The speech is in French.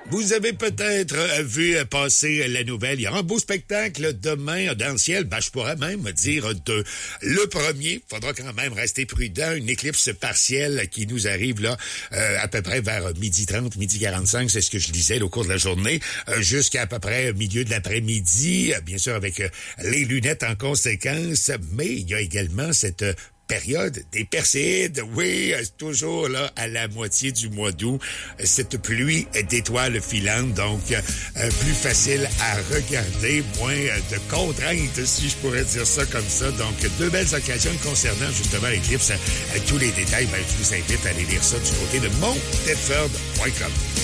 Vous avez peut-être vu passer la nouvelle. Il y aura un beau spectacle demain dans le ciel. Je pourrais même dire deux. Le premier, faudra quand même rester prudent. Une éclipse partielle qui nous arrive là à peu près vers 12h30, 12h45. C'est ce que je disais au cours de la journée. Jusqu'à peu près milieu de l'après-midi. Bien sûr avec les lunettes en conséquence. Mais il y a également cette période des Perséides, oui, toujours là à la moitié du mois d'août, cette pluie d'étoiles filantes, donc plus facile à regarder, moins de contraintes, si je pourrais dire ça comme ça. Donc, deux belles occasions concernant justement l'éclipse. Tous les détails, je vous invite à aller lire ça du côté de montedford.com.